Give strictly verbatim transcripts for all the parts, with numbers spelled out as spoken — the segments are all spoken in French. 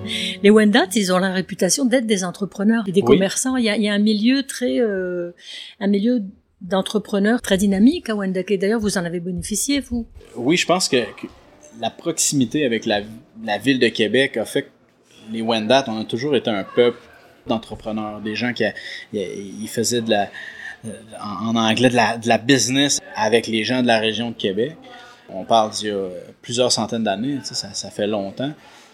Les Wendat, ils ont la réputation d'être des entrepreneurs et des Oui. commerçants. Il y a, il y a un milieu très, euh, un milieu d'entrepreneurs très dynamique à Wendake. D'ailleurs, vous en avez bénéficié, vous. Oui, je pense que, que la proximité avec la, la ville de Québec a fait que les Wendat, on a toujours été un peuple d'entrepreneurs, des gens qui ils faisaient de la, en, en anglais, de la, de la business avec les gens de la région de Québec. On parle d'il y a plusieurs centaines d'années, tu sais, ça, ça fait longtemps.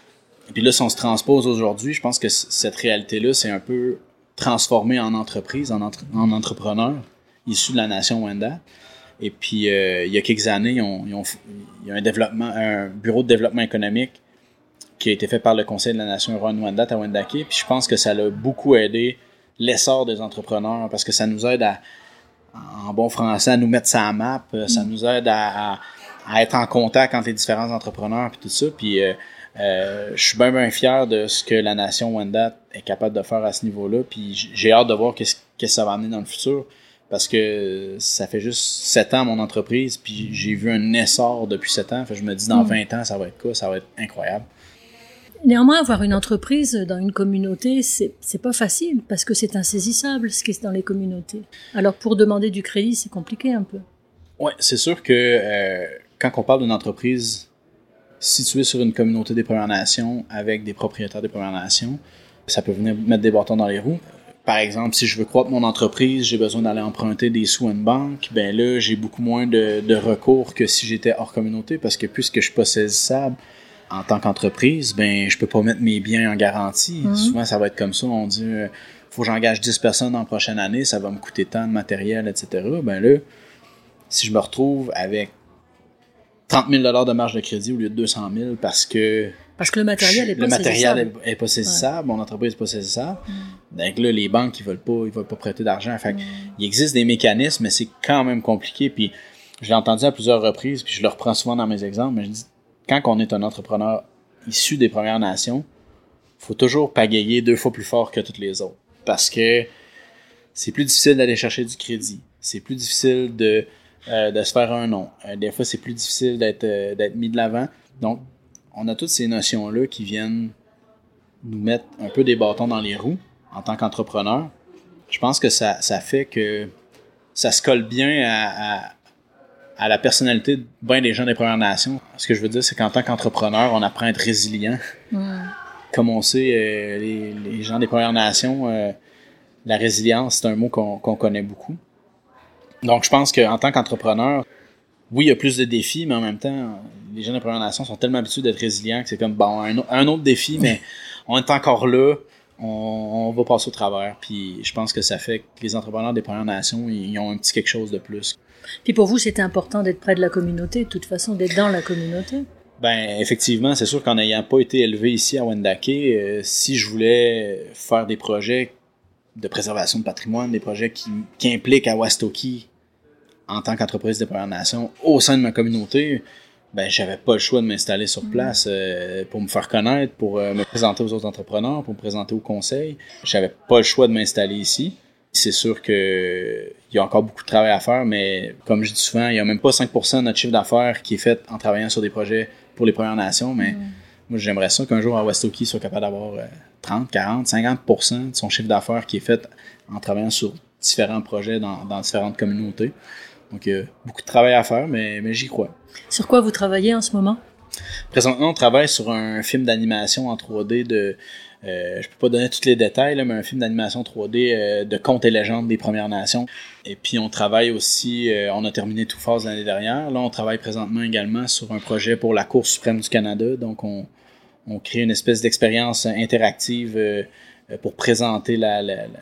Et puis là, si on se transpose aujourd'hui, je pense que c- cette réalité-là, c'est un peu transformé en entreprise, en, entre, en entrepreneur, issu de la nation Wendat. Et puis, euh, il y a quelques années, ils ont, ils ont, il y a un développement, un bureau de développement économique qui a été fait par le Conseil de la Nation Huron-Wendat à Wendake. Puis je pense que ça l'a beaucoup aidé l'essor des entrepreneurs parce que ça nous aide à, en bon français, à nous mettre ça à map. Ça nous aide à, à, à être en contact entre les différents entrepreneurs puis tout ça. Puis euh, euh, je suis bien, bien fier de ce que la nation Wendat est capable de faire à ce niveau-là. Puis j'ai hâte de voir qu'est-ce que ça va amener dans le futur. Parce que ça fait juste sept ans mon entreprise, puis j'ai vu un essor depuis sept ans. Fait que je me dis, dans vingt ans, ça va être quoi? Ça va être incroyable. Néanmoins, avoir une entreprise dans une communauté, c'est, c'est pas facile parce que c'est insaisissable ce qui est dans les communautés. Alors, pour demander du crédit, c'est compliqué un peu. Oui, c'est sûr que euh, quand on parle d'une entreprise située sur une communauté des Premières Nations avec des propriétaires des Premières Nations, ça peut venir mettre des bâtons dans les roues. Par exemple, si je veux croître mon entreprise, j'ai besoin d'aller emprunter des sous à une banque, ben là, j'ai beaucoup moins de, de recours que si j'étais hors communauté parce que puisque je suis pas saisissable en tant qu'entreprise, ben je peux pas mettre mes biens en garantie. Mm-hmm. Souvent, ça va être comme ça. On dit, euh, faut que j'engage dix personnes en prochaine année, ça va me coûter tant de matériel, et cetera. Ben là, si je me retrouve avec trente mille dollars de marge de crédit au lieu de deux cent mille parce que Parce que le matériel est pas le matériel saisissable. est, est pas saisissable, ouais. Mon entreprise est pas saisissable. Mm. Donc là, les banques, ils veulent pas, ils veulent pas prêter d'argent. Fait mm. Il existe des mécanismes, mais c'est quand même compliqué. Puis je l'ai entendu à plusieurs reprises, puis je le reprends souvent dans mes exemples, mais je dis, quand on est un entrepreneur issu des Premières Nations, faut toujours pagayer deux fois plus fort que toutes les autres. Parce que c'est plus difficile d'aller chercher du crédit. C'est plus difficile de, euh, de se faire un nom. Euh, des fois, c'est plus difficile d'être, euh, d'être mis de l'avant. Donc, on a toutes ces notions-là qui viennent nous mettre un peu des bâtons dans les roues en tant qu'entrepreneur. Je pense que ça, ça fait que ça se colle bien à, à, à la personnalité de bien des gens des Premières Nations. Ce que je veux dire, c'est qu'en tant qu'entrepreneur, on apprend à être résilient. Mm. Comme on sait, euh, les, les gens des Premières Nations, euh, la résilience, c'est un mot qu'on, qu'on connaît beaucoup. Donc, je pense qu'en tant qu'entrepreneur, oui, il y a plus de défis, mais en même temps, les gens des Premières Nations sont tellement habitués d'être résilients que c'est comme, bon, un, un autre défi, mais on est encore là, on, on va passer au travers. Puis je pense que ça fait que les entrepreneurs des Premières Nations, ils ont un petit quelque chose de plus. Puis pour vous, c'était important d'être près de la communauté, de toute façon, d'être dans la communauté? Ben, effectivement, c'est sûr qu'en n'ayant pas été élevé ici à Wendake, euh, si je voulais faire des projets de préservation de patrimoine, des projets qui, qui impliquent à Waustoki en tant qu'entreprise des Premières Nations au sein de ma communauté, ben j'avais pas le choix de m'installer sur place euh, pour me faire connaître, pour euh, me présenter aux autres entrepreneurs, pour me présenter au conseil. J'avais pas le choix de m'installer ici. C'est sûr que il y a encore beaucoup de travail à faire, mais comme je dis souvent, il y a même pas cinq pour cent de notre chiffre d'affaires qui est fait en travaillant sur des projets pour les Premières Nations, mais mm. moi j'aimerais ça qu'un jour à Waustoki soit capable d'avoir euh, trente, quarante, cinquante pour cent de son chiffre d'affaires qui est fait en travaillant sur différents projets dans, dans différentes communautés. Donc, il y a beaucoup de travail à faire, mais, mais j'y crois. Sur quoi vous travaillez en ce moment? Présentement, on travaille sur un film d'animation en trois D de... Euh, je peux pas donner tous les détails, là, mais un film d'animation trois D euh, de contes et légendes des Premières Nations. Et puis, on travaille aussi... Euh, on a terminé tout phase l'année dernière. Là, on travaille présentement également sur un projet pour la Cour suprême du Canada. Donc, on, on crée une espèce d'expérience interactive euh, pour présenter la, la, la,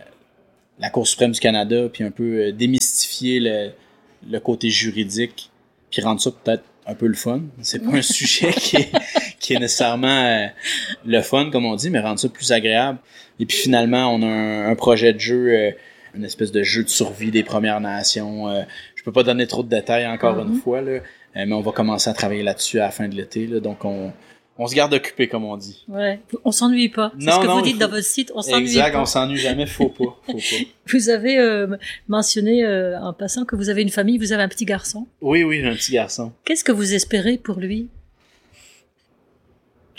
la Cour suprême du Canada, puis un peu euh, démystifier le... le côté juridique, puis rendre ça peut-être un peu le fun. C'est pas un sujet qui est, qui est nécessairement euh, le fun, comme on dit, mais rendre ça plus agréable. Et puis finalement, on a un, un projet de jeu, euh, une espèce de jeu de survie des Premières Nations. Euh, je peux pas donner trop de détails encore mm-hmm. une fois, là, euh, mais on va commencer à travailler là-dessus à la fin de l'été. Là, donc on... On se garde occupé, comme on dit. Ouais. On s'ennuie pas. C'est non, ce que non, vous dites faut... dans votre site. On s'ennuie exact, pas. on s'ennuie jamais. Faut pas. Faut pas. Vous avez euh, mentionné euh, en passant que vous avez une famille. Vous avez un petit garçon. Oui, oui, j'ai un petit garçon. Qu'est-ce que vous espérez pour lui?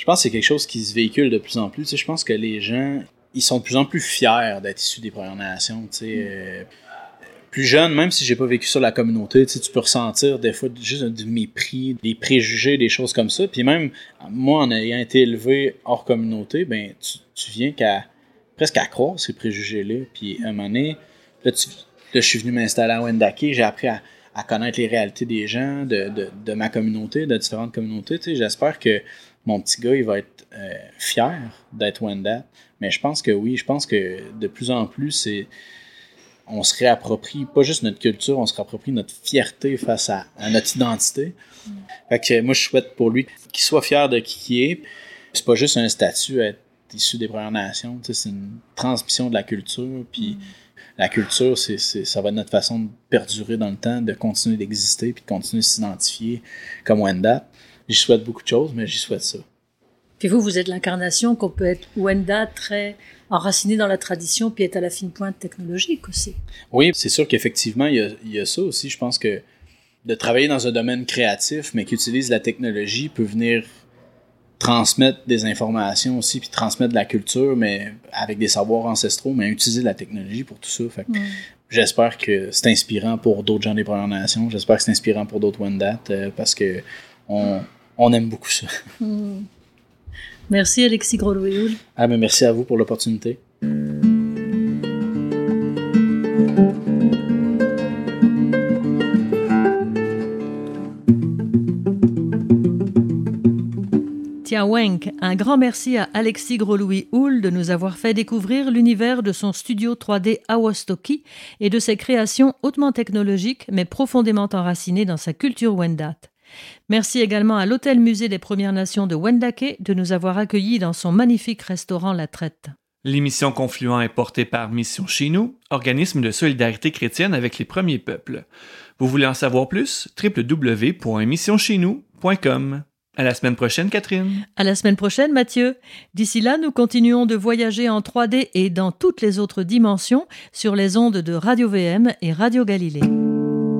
je pense que c'est quelque chose qui se véhicule de plus en plus. Tu sais, je pense que les gens, ils sont de plus en plus fiers d'être issus des Premières Nations. Tu sais, mm. euh, plus jeune, même si j'ai pas vécu sur la communauté, tu sais, tu peux ressentir des fois juste du mépris, des préjugés, des choses comme ça. Puis même, moi, en ayant été élevé hors communauté, ben tu, tu viens qu'à presque à croire ces préjugés-là. Puis à un moment donné, là, tu, là je suis venu m'installer à Wendake, j'ai appris à, à connaître les réalités des gens, de, de, de ma communauté, de différentes communautés. Tu sais, j'espère que mon petit gars, il va être euh, fier d'être Wendat. Mais je pense que oui, je pense que de plus en plus, c'est on se réapproprie pas juste notre culture, on se réapproprie notre fierté face à, à notre identité. Mm. Fait que moi, je souhaite pour lui qu'il soit fier de qui il est. C'est pas juste un statut à être issu des Premières Nations, tu sais, c'est une transmission de la culture. Puis mm. la culture, c'est, c'est, ça va être notre façon de perdurer dans le temps, de continuer d'exister, puis de continuer de s'identifier comme Wendat. J'y souhaite beaucoup de choses, mais j'y souhaite ça. Puis vous, vous êtes l'incarnation qu'on peut être Wendat, très enraciné dans la tradition, puis être à la fine pointe technologique aussi. Oui, c'est sûr qu'effectivement, il y a, il y a ça aussi. Je pense que de travailler dans un domaine créatif, mais qui utilise la technologie, peut venir transmettre des informations aussi, puis transmettre de la culture, mais avec des savoirs ancestraux, mais utiliser la technologie pour tout ça. Fait que mm. j'espère que c'est inspirant pour d'autres gens des Premières Nations. J'espère que c'est inspirant pour d'autres Wendat, euh, parce que on, on aime beaucoup ça. Mm. Merci Alexis Gros-Louis-Houle. Ah, mais merci à vous pour l'opportunité. Tiawenk, un grand merci à Alexis Gros-Louis-Houle de nous avoir fait découvrir l'univers de son studio trois D Awostoki et de ses créations hautement technologiques mais profondément enracinées dans sa culture Wendat. Merci également à l'Hôtel-Musée des Premières Nations de Wendake de nous avoir accueillis dans son magnifique restaurant La Traite. L'émission Confluent est portée par Mission Chez Nous, organisme de solidarité chrétienne avec les premiers peuples. Vous voulez en savoir plus? w w w point mission chez nous point com. À la semaine prochaine, Catherine. À la semaine prochaine, Mathieu. D'ici là, nous continuons de voyager en trois D et dans toutes les autres dimensions sur les ondes de Radio V M et Radio Galilée.